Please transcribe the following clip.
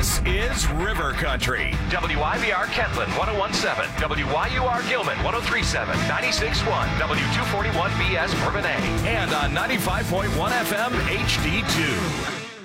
This is River Country. WIBR Kentland 1017, WYUR Gilman 1037, 96.1, W241BS Bourbonnais. And on 95.1 FM HD2.